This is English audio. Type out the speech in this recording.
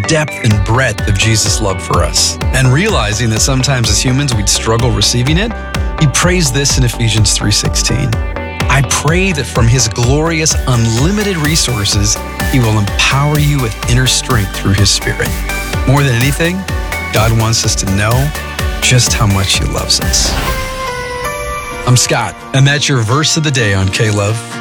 depth and breadth of Jesus' love for us. And realizing that sometimes as humans we'd struggle receiving it, he prays this in Ephesians 3:16. I pray that from his glorious, unlimited resources, he will empower you with inner strength through his Spirit. More than anything, God wants us to know just how much he loves us. I'm Scott, and that's your verse of the day on K-Love.